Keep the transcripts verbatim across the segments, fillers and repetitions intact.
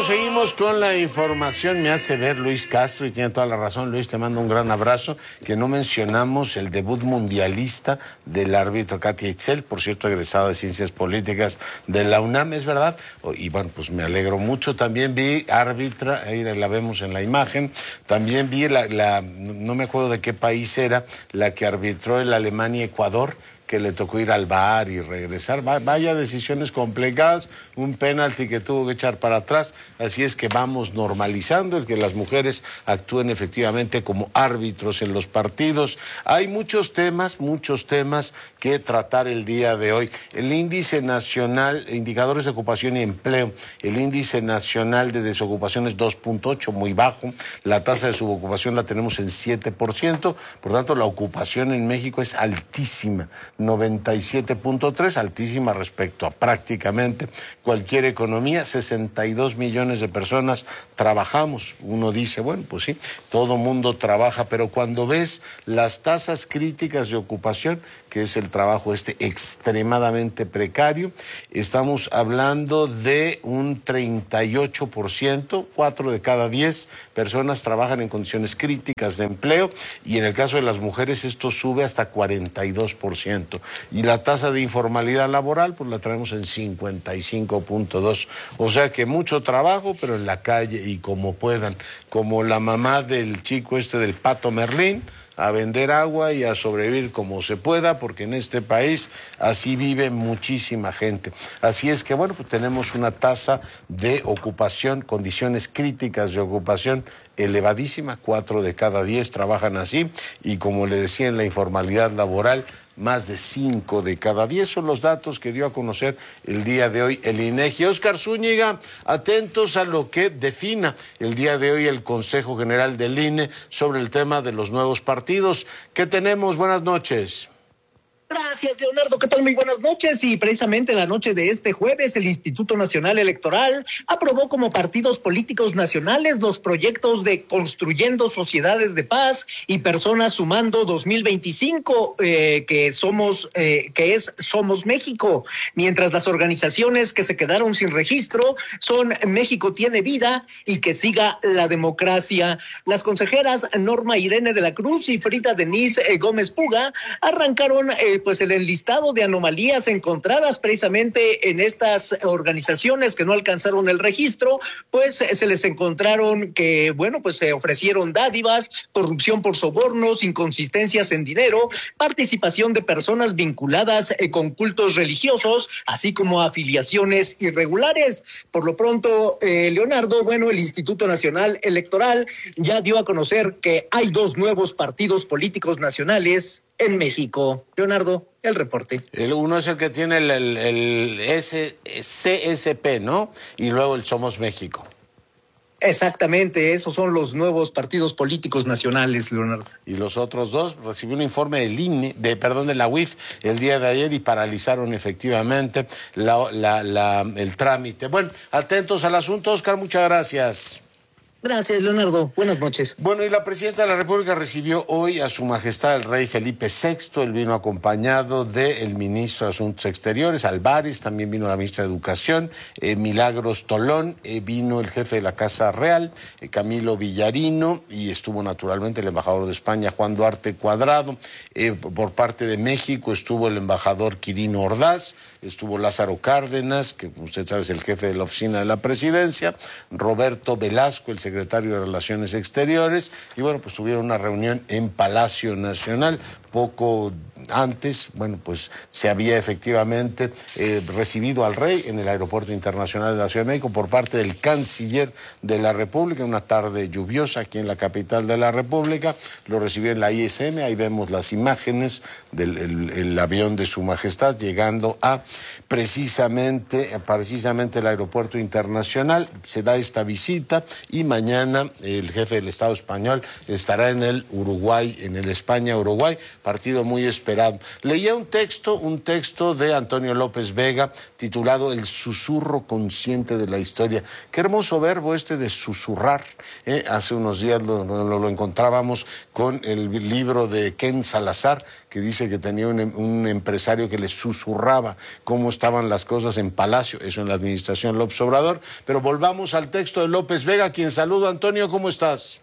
seguimos con la información. Me hace ver Luis Castro, y tiene toda la razón. Luis, te mando un gran abrazo, que no mencionamos el debut mundialista del árbitro Katia Itzel, por cierto, egresada de Ciencias Políticas de la UNAM, ¿es verdad? Y bueno, pues me alegro mucho. También vi árbitra, ahí la vemos en la imagen, también vi la, la no me acuerdo de qué país era, la que arbitró el Alemania-Ecuador, que le tocó ir al V A R y regresar. Vaya decisiones complicadas, un penalti que tuvo que echar para atrás. Así es que vamos normalizando el que las mujeres actúen efectivamente como árbitros en los partidos. Hay muchos temas, muchos temas que tratar el día de hoy. El índice nacional, indicadores de ocupación y empleo, el índice nacional de desocupación es dos punto ocho, muy bajo. La tasa de subocupación la tenemos en siete por ciento, por tanto la ocupación en México es altísima. noventa y siete punto tres, altísima respecto a prácticamente cualquier economía. Sesenta y dos millones de personas trabajamos. Uno dice, bueno, pues sí, todo mundo trabaja, pero cuando ves las tasas críticas de ocupación, que es el trabajo este extremadamente precario, estamos hablando de un treinta y ocho por ciento, cuatro de cada diez personas trabajan en condiciones críticas de empleo, y en el caso de las mujeres esto sube hasta cuarenta y dos por ciento. Y la tasa de informalidad laboral, pues la traemos en cincuenta y cinco punto dos. O sea que mucho trabajo, pero en la calle y como puedan. Como la mamá del chico este del Pato Merlín, a vender agua y a sobrevivir como se pueda, porque en este país así vive muchísima gente. Así es que, bueno, pues tenemos una tasa de ocupación, condiciones críticas de ocupación elevadísima, cuatro de cada diez trabajan así, y como le decía, en la informalidad laboral, más de cinco de cada diez son los datos que dio a conocer el día de hoy el INEGI. Óscar Zúñiga, atentos a lo que defina el día de hoy el Consejo General del I N E sobre el tema de los nuevos partidos. ¿Qué tenemos? Buenas noches. Gracias, Leonardo. ¿Qué tal? Muy buenas noches. Y precisamente la noche de este jueves, el Instituto Nacional Electoral aprobó como partidos políticos nacionales los proyectos de Construyendo Sociedades de Paz y Personas Sumando dos mil veinticinco, eh, que somos, eh, que es Somos México. Mientras las organizaciones que se quedaron sin registro son México Tiene Vida y Que Siga la Democracia. Las consejeras Norma Irene de la Cruz y Frida Denise eh, Gómez Puga arrancaron eh, pues el enlistado de anomalías encontradas precisamente en estas organizaciones que no alcanzaron el registro. Pues se les encontraron que, bueno, pues se ofrecieron dádivas, corrupción por sobornos, inconsistencias en dinero, participación de personas vinculadas eh, con cultos religiosos, así como afiliaciones irregulares. Por lo pronto, eh, Leonardo, bueno, el Instituto Nacional Electoral ya dio a conocer que hay dos nuevos partidos políticos nacionales en México. Leonardo, el reporte. El uno es el que tiene el, el, el S, C S P, ¿no? Y luego el Somos México. Exactamente, esos son los nuevos partidos políticos nacionales, Leonardo. Y los otros dos, recibió un informe del I N E, de, perdón, de la U I F el día de ayer, y paralizaron efectivamente la, la, la, el trámite. Bueno, atentos al asunto, Óscar, muchas gracias. Gracias, Leonardo. Buenas noches. Bueno, y la presidenta de la República recibió hoy a su majestad el rey Felipe sexto. Él vino acompañado del ministro de Asuntos Exteriores, Álvarez, también vino la ministra de Educación, eh, Milagros Tolón, eh, vino el jefe de la Casa Real, eh, Camilo Villarino, y estuvo naturalmente el embajador de España, Juan Duarte Cuadrado. Eh, por parte de México estuvo el embajador Quirino Ordaz, estuvo Lázaro Cárdenas, que usted sabe es el jefe de la oficina de la presidencia, Roberto Velasco, el secretario de Relaciones Exteriores, y bueno, pues tuvieron una reunión en Palacio Nacional. Poco antes, bueno, pues se había efectivamente eh, recibido al rey en el Aeropuerto Internacional de la Ciudad de México por parte del canciller de la República, una tarde lluviosa aquí en la capital de la República. Lo recibió en la I S M, ahí vemos las imágenes del el, el avión de su majestad llegando a precisamente, precisamente el Aeropuerto Internacional. Se da esta visita y mañana el jefe del Estado español estará en el Uruguay, en el España-Uruguay, partido muy esperado. Leía un texto, un texto de Antonio López Vega titulado El susurro consciente de la historia. Qué hermoso verbo este de susurrar. ¿eh? Hace unos días lo, lo, lo encontrábamos con el libro de Ken Salazar, que dice que tenía un, un empresario que le susurraba cómo estaban las cosas en Palacio, eso en la administración López Obrador. Pero volvamos al texto de López Vega, quien saludo. Antonio, ¿cómo estás?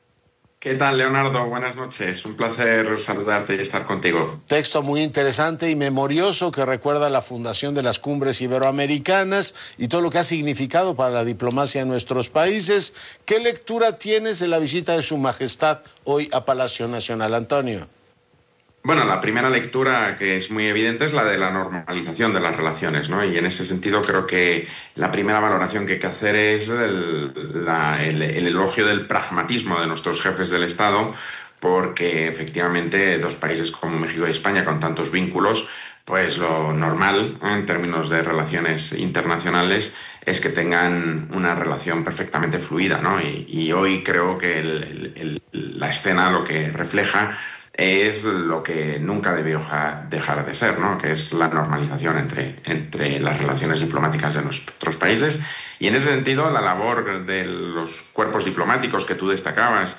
¿Qué tal, Leonardo? Buenas noches. Un placer saludarte y estar contigo. Texto muy interesante y memorioso que recuerda la fundación de las cumbres iberoamericanas y todo lo que ha significado para la diplomacia en nuestros países. ¿Qué lectura tienes de la visita de Su Majestad hoy a Palacio Nacional, Antonio? Bueno, la primera lectura que es muy evidente es la de la normalización de las relaciones, ¿no? Y en ese sentido creo que la primera valoración que hay que hacer es el, la, el, el elogio del pragmatismo de nuestros jefes del Estado, porque efectivamente dos países como México y España con tantos vínculos, pues lo normal, ¿eh? en términos de relaciones internacionales es que tengan una relación perfectamente fluida, ¿no? Y, y hoy creo que el, el, el, la escena lo que refleja es lo que nunca debió dejar de ser, ¿no? Que es la normalización entre, entre las relaciones diplomáticas de nuestros países. Y en ese sentido, la labor de los cuerpos diplomáticos que tú destacabas,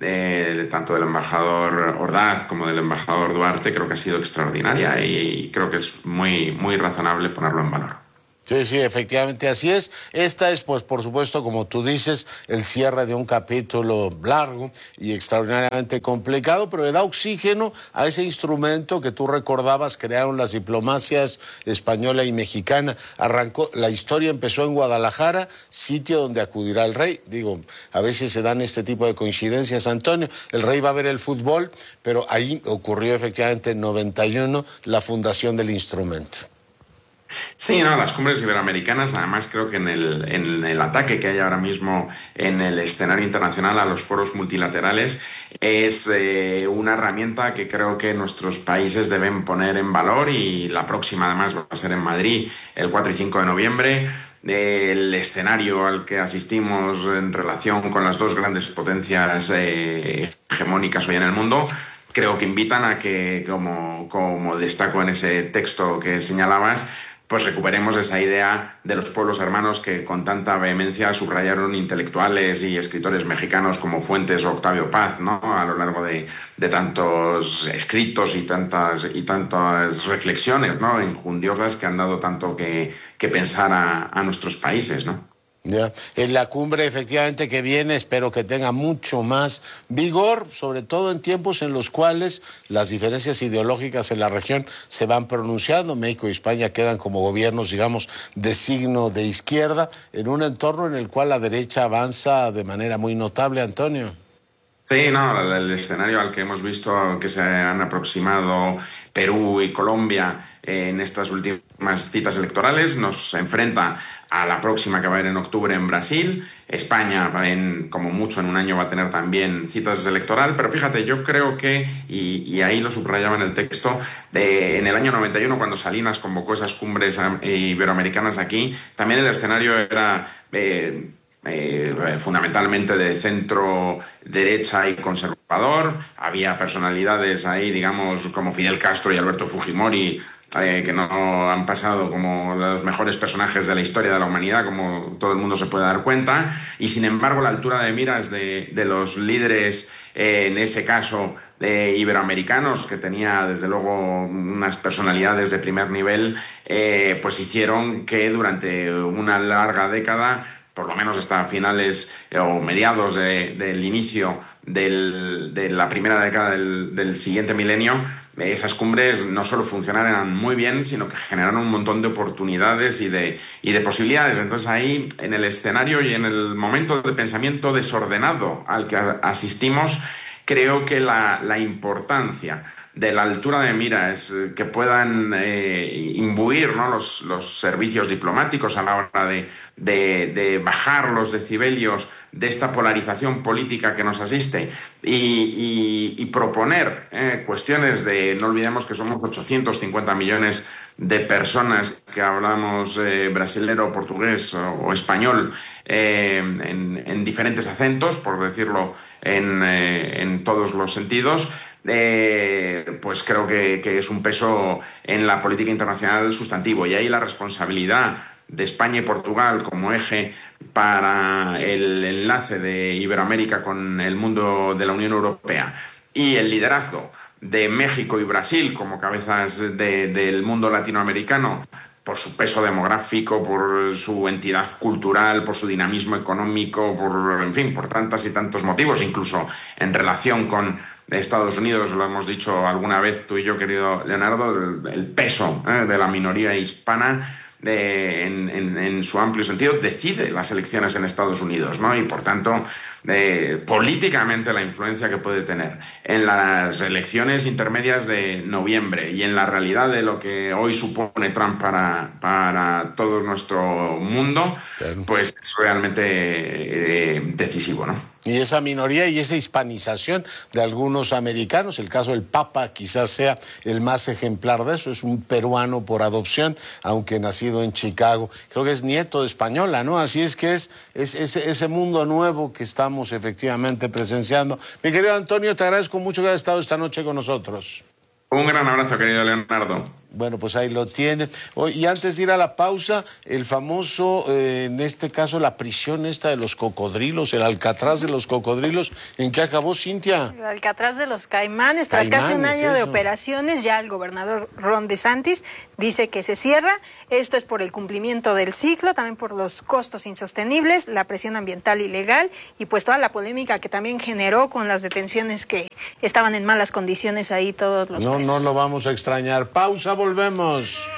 de, tanto del embajador Ordaz como del embajador Duarte, creo que ha sido extraordinaria y creo que es muy, muy razonable ponerlo en valor. Sí, sí, efectivamente así es. Esta es, pues, por supuesto, como tú dices, el cierre de un capítulo largo y extraordinariamente complicado, pero le da oxígeno a ese instrumento que tú recordabas, crearon las diplomacias española y mexicana. Arrancó, la historia empezó en Guadalajara, sitio donde acudirá el rey. Digo, a veces se dan este tipo de coincidencias, Antonio. El rey va a ver el fútbol, pero ahí ocurrió efectivamente en noventa y uno la fundación del instrumento. Sí, no, las cumbres iberoamericanas, además creo que en el, en el ataque que hay ahora mismo en el escenario internacional a los foros multilaterales es eh, una herramienta que creo que nuestros países deben poner en valor y la próxima además va a ser en Madrid el cuatro y cinco de noviembre. El escenario al que asistimos en relación con las dos grandes potencias eh, hegemónicas hoy en el mundo creo que invitan a que, como, como destaco en ese texto que señalabas, pues recuperemos esa idea de los pueblos hermanos que con tanta vehemencia subrayaron intelectuales y escritores mexicanos como Fuentes o Octavio Paz, ¿no? A lo largo de, de tantos escritos y tantas, y tantas reflexiones, ¿no? Enjundiosas que han dado tanto que, que pensar a, a nuestros países, ¿no? Ya, en la cumbre efectivamente que viene espero que tenga mucho más vigor, sobre todo en tiempos en los cuales las diferencias ideológicas en la región se van pronunciando. México y España quedan como gobiernos, digamos, de signo de izquierda, en un entorno en el cual la derecha avanza de manera muy notable, Antonio. Sí, no, el escenario al que hemos visto que se han aproximado Perú y Colombia en estas últimas citas electorales nos enfrenta a la próxima que va a haber en octubre en Brasil. España, en, como mucho en un año, va a tener también citas electorales, pero fíjate, yo creo que, y, y ahí lo subrayaba en el texto, de, en el año noventa y uno, cuando Salinas convocó esas cumbres iberoamericanas aquí, también el escenario era Eh, Eh, fundamentalmente de centro derecha y conservador. Había personalidades ahí, digamos, como Fidel Castro y Alberto Fujimori, eh, que no han pasado como los mejores personajes de la historia de la humanidad, como todo el mundo se puede dar cuenta, y sin embargo la altura de miras de, de los líderes, eh, en ese caso de iberoamericanos, que tenía desde luego unas personalidades de primer nivel, eh, pues hicieron que durante una larga década, por lo menos hasta finales eh, o mediados de, del inicio del, de la primera década del, del siguiente milenio, eh, esas cumbres no solo funcionaran muy bien, sino que generaron un montón de oportunidades y de, y de posibilidades. Entonces ahí, en el escenario y en el momento de pensamiento desordenado al que asistimos, creo que la, la importancia de la altura de miras que puedan eh, imbuir, ¿no? los, los servicios diplomáticos a la hora de, de, de bajar los decibelios de esta polarización política que nos asiste y, y, y proponer eh, cuestiones de, no olvidemos que somos ochocientos cincuenta millones de personas que hablamos eh, brasilero, portugués o, o español eh, en, en diferentes acentos, por decirlo en, eh, en todos los sentidos. eh, pues creo que, que es un peso en la política internacional sustantivo. Y ahí la responsabilidad de España y Portugal como eje para el enlace de Iberoamérica con el mundo de la Unión Europea y el liderazgo de México y Brasil como cabezas de, del mundo latinoamericano, por su peso demográfico, por su entidad cultural, por su dinamismo económico, por, en fin, por tantas y tantos motivos, incluso en relación con Estados Unidos, lo hemos dicho alguna vez tú y yo, querido Leonardo, el, el peso ¿eh? de la minoría hispana de, en, en, en su amplio sentido decide las elecciones en Estados Unidos, ¿no? Y por tanto, eh, políticamente la influencia que puede tener en las elecciones intermedias de noviembre y en la realidad de lo que hoy supone Trump para, para todo nuestro mundo, claro, pues es realmente eh, decisivo, ¿no? Y esa minoría y esa hispanización de algunos americanos, el caso del Papa quizás sea el más ejemplar de eso, es un peruano por adopción, aunque nacido en Chicago, creo que es nieto de española, ¿no? Así es que es, es ese, ese mundo nuevo que estamos efectivamente presenciando. Mi querido Antonio, te agradezco mucho que hayas estado esta noche con nosotros. Un gran abrazo, querido Leonardo. Bueno, pues ahí lo tienen. Y antes de ir a la pausa, el famoso, eh, en este caso, la prisión esta de los cocodrilos, el Alcatraz de los cocodrilos, ¿en qué acabó, Cintia? El Alcatraz de los Caimanes, tras Caimanes, casi un año eso. de operaciones, ya el gobernador Ron DeSantis dice que se cierra. Esto es por el cumplimiento del ciclo, también por los costos insostenibles, la presión ambiental ilegal y pues toda la polémica que también generó con las detenciones que estaban en malas condiciones ahí todos los No, presos. no lo vamos a extrañar. Pausa, volvemos.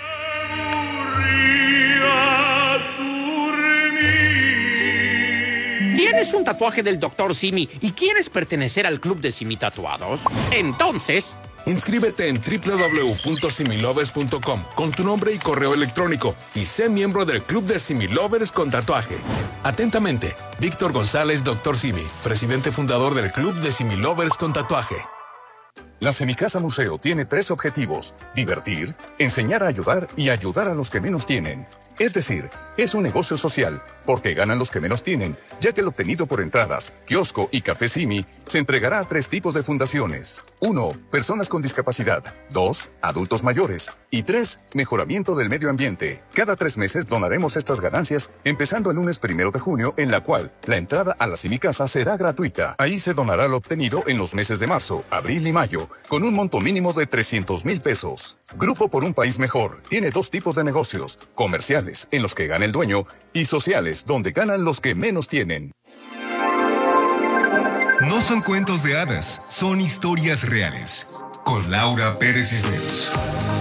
¿Tienes un tatuaje del doctor Simi y quieres pertenecer al club de Simi Tatuados? Entonces, inscríbete en doble u doble u doble u punto similovers punto com con tu nombre y correo electrónico y sé miembro del club de Similovers con tatuaje. Atentamente, Víctor González, doctor Simi, presidente fundador del club de Similovers con tatuaje. La Semicasa Museo tiene tres objetivos: divertir, enseñar a ayudar y ayudar a los que menos tienen. Es decir, es un negocio social, porque ganan los que menos tienen, ya que el obtenido por entradas, kiosco y café Simi se entregará a tres tipos de fundaciones. Uno, personas con discapacidad. Dos, adultos mayores. Y tres, mejoramiento del medio ambiente. Cada tres meses donaremos estas ganancias, empezando el lunes primero de junio, en la cual la entrada a la Semicasa será gratuita. Ahí se donará lo obtenido en los meses de marzo, abril y mayo, con un monto mínimo de trescientos mil pesos. Grupo por un País Mejor tiene dos tipos de negocios: comerciales, en los que gana el dueño, y sociales, donde ganan los que menos tienen. No son cuentos de hadas, son historias reales. Con Laura Pérez Cisneros.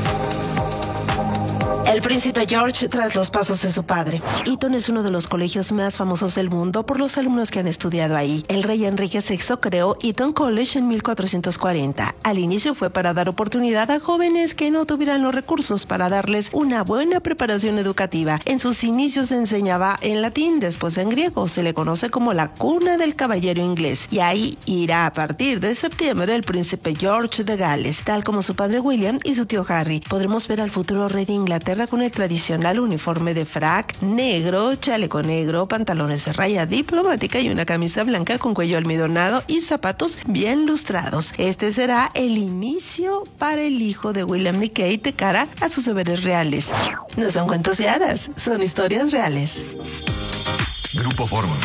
El príncipe George tras los pasos de su padre. Eton es uno de los colegios más famosos del mundo por los alumnos que han estudiado ahí. El rey Enrique sexto creó Eton College en mil cuatrocientos cuarenta. Al inicio fue para dar oportunidad a jóvenes que no tuvieran los recursos para darles una buena preparación educativa. En sus inicios se enseñaba en latín, después en griego. Se le conoce como la cuna del caballero inglés. Y ahí irá a partir de septiembre el príncipe George de Gales, tal como su padre William y su tío Harry. Podremos ver al futuro rey de Inglaterra con el tradicional uniforme de frac negro, chaleco negro, pantalones de raya diplomática y una camisa blanca con cuello almidonado y zapatos bien lustrados. Este será el inicio para el hijo de William y Kate de cara a sus deberes reales. No son cuentos de hadas, son historias reales. Grupo Fórmula.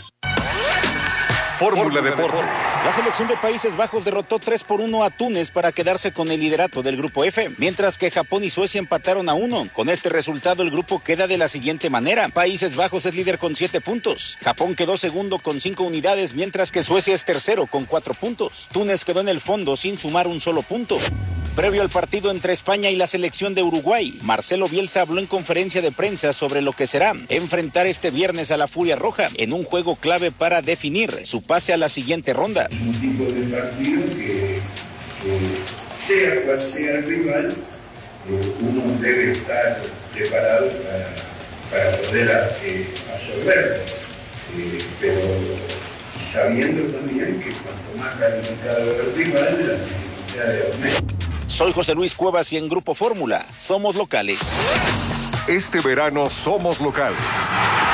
Fórmula Deportes. La selección de Países Bajos derrotó tres por uno a Túnez para quedarse con el liderato del Grupo F, mientras que Japón y Suecia empataron a uno. Con este resultado el grupo queda de la siguiente manera: Países Bajos es líder con siete puntos, Japón quedó segundo con cinco unidades, mientras que Suecia es tercero con cuatro puntos. Túnez quedó en el fondo sin sumar un solo punto. Previo al partido entre España y la selección de Uruguay, Marcelo Bielsa habló en conferencia de prensa sobre lo que será enfrentar este viernes a la Furia Roja en un juego clave para definir su pase a la siguiente ronda. Un tipo de partido que, que sea cual sea el rival, eh, uno debe estar preparado para, para poder eh, absorberlo, eh, pero sabiendo también que cuanto más calificado el rival, la necesidad de aumento. Soy José Luis Cuevas y en Grupo Fórmula somos locales. Este verano somos locales.